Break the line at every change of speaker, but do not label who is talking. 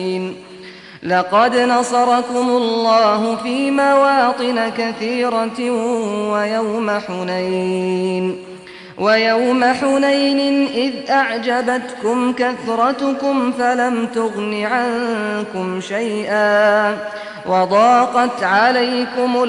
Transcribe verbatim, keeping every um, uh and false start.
لقد نصركم الله في مواطن كثيرة ويوم حنين ويوم حنين إذ أعجبتكم كثرتكم فلم تغن عنكم شيئا وضاقت عليكم